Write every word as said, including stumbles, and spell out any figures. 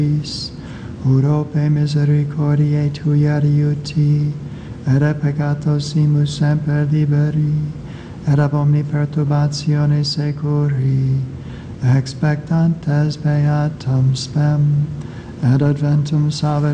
urope misericordiae tui adiuti, et a peccatosimus semper liberi, et ab omni perturbatione securi, expectantes beatum spem, et adventum salvationis